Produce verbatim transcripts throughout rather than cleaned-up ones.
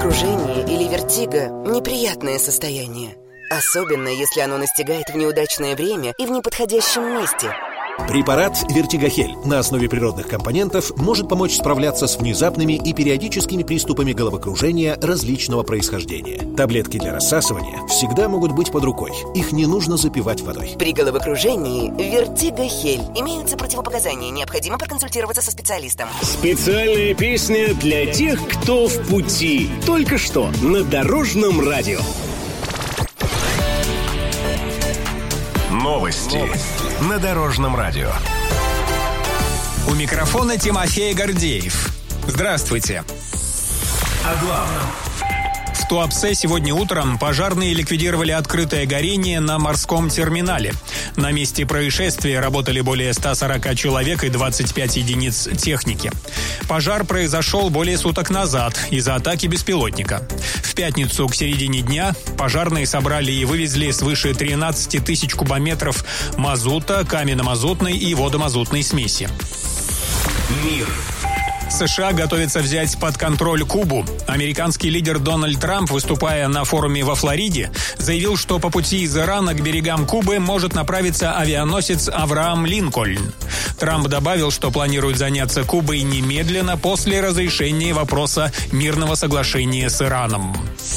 Головокружение или вертиго – неприятное состояние. Особенно, если оно настигает в неудачное время и в неподходящем месте. Препарат «Вертигохель» на основе природных компонентов может помочь справляться с внезапными и периодическими приступами головокружения различного происхождения. Таблетки для рассасывания всегда могут быть под рукой. Их не нужно запивать водой. При головокружении «Вертигохель». Имеются противопоказания. Необходимо проконсультироваться со специалистом. Специальная песня для тех, кто в пути. Только что на Дорожном радио. Новости. Новости на Дорожном радио. У микрофона Тимофей Гордеев. Здравствуйте. О главном. В Туапсе сегодня утром пожарные ликвидировали открытое горение на морском терминале. На месте происшествия работали более ста сорока человек и двадцать пять единиц техники. Пожар произошел более суток назад из-за атаки беспилотника. В пятницу к середине дня пожарные собрали и вывезли свыше тринадцати тысяч кубометров мазута, каменно-мазутной и водомазутной смеси. Мир. США готовится взять под контроль Кубу. Американский лидер Дональд Трамп, выступая на форуме во Флориде, заявил, что по пути из Ирана к берегам Кубы может направиться авианосец «Авраам Линкольн». Трамп добавил, что планирует заняться Кубой немедленно после разрешения вопроса мирного соглашения с Ираном.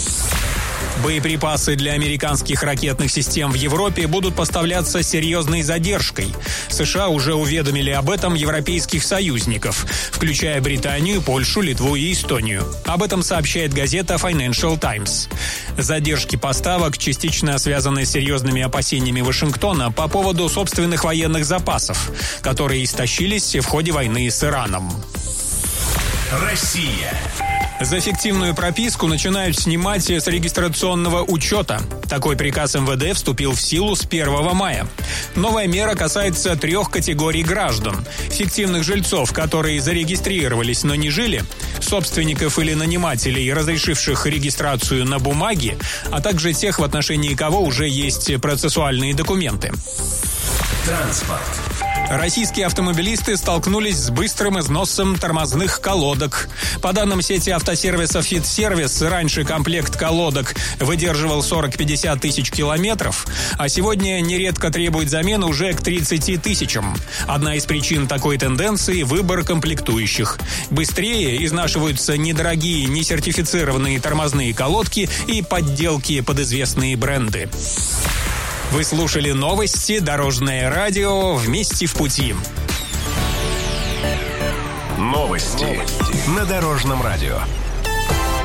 Боеприпасы для американских ракетных систем в Европе будут поставляться с серьезной задержкой. США уже уведомили об этом европейских союзников, включая Британию, Польшу, Литву и Эстонию. Об этом сообщает газета Financial Times. Задержки поставок частично связаны с серьезными опасениями Вашингтона по поводу собственных военных запасов, которые истощились в ходе войны с Ираном. Россия. За фиктивную прописку начинают снимать с регистрационного учета. Такой приказ эм вэ дэ вступил в силу с первого мая. Новая мера касается трех категорий граждан. Фиктивных жильцов, которые зарегистрировались, но не жили, собственников или нанимателей, разрешивших регистрацию на бумаге, а также тех, в отношении кого уже есть процессуальные документы. Транспорт. Российские автомобилисты столкнулись с быстрым износом тормозных колодок. По данным сети автосервисов «Фитсервис», раньше комплект колодок выдерживал сорок-пятьдесят тысяч километров, а сегодня нередко требует замены уже к тридцати тысячам. Одна из причин такой тенденции – выбор комплектующих. Быстрее изнашиваются недорогие, несертифицированные тормозные колодки и подделки под известные бренды. Вы слушали новости «Дорожное радио». Вместе в пути. Новости на Дорожном радио.